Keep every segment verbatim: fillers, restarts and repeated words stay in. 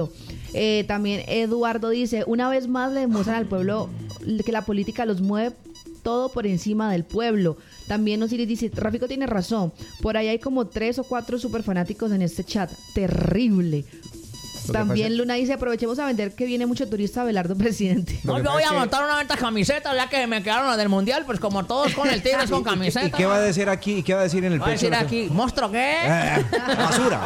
Eh, también Eduardo dice, una vez más le demuestran al pueblo que la política los mueve todo por encima del pueblo. También Osiris dice, Rafico tiene razón, por ahí hay como tres o cuatro super fanáticos en este chat. Terrible. También Luna dice, aprovechemos a vender que viene mucho turista a Abelardo presidente. No, yo voy a montar una venta de camisetas, ya que me quedaron las del mundial, pues como todos con el Tigres con camiseta. ¿Y qué va a decir aquí? ¿Y qué va a decir en el Va a pecho? decir aquí, ¿monstruo qué? Eh, basura.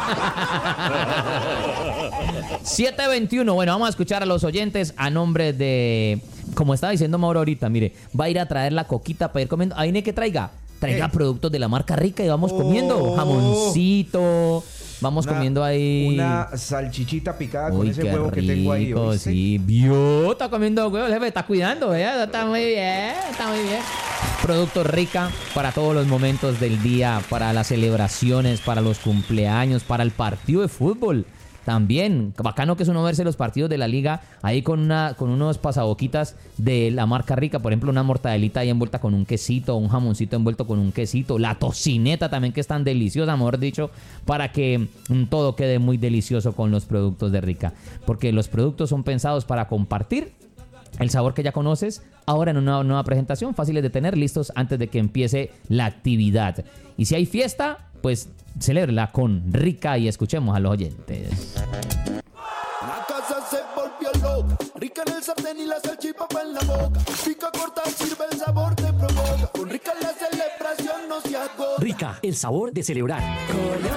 siete veintiuno, bueno, vamos a escuchar a los oyentes a nombre de, como estaba diciendo Mauro ahorita, mire, va a ir a traer la coquita para ir comiendo. Ahí, que traiga, traiga eh. productos de la marca Rica y vamos oh. comiendo jamoncito. Vamos una, comiendo ahí una salchichita picada Uy, con ese huevo rico, que tengo ahí. ¿Oíste? Sí, vio, está comiendo huevo, el jefe está cuidando, ¿eh? Está muy bien, está muy bien. Producto Rica para todos los momentos del día, para las celebraciones, para los cumpleaños, para el partido de fútbol. También, bacano que es uno verse los partidos de la liga ahí con una con unos pasaboquitas de la marca Rica, por ejemplo, una mortadelita ahí envuelta con un quesito, un jamoncito envuelto con un quesito, la tocineta también que es tan deliciosa, mejor dicho, para que todo quede muy delicioso con los productos de Rica, porque los productos son pensados para compartir el sabor que ya conoces, ahora en una nueva presentación, fáciles de tener, listos antes de que empiece la actividad. Y si hay fiesta, pues celébrela con Rica y escuchemos a los oyentes. La casa se volvió loca, Rica en el sartén y la salchipapa en la boca. Pica, corta, sirve, el sabor te provoca. Con Rica la celebración no se agota. Rica, el sabor de celebrar.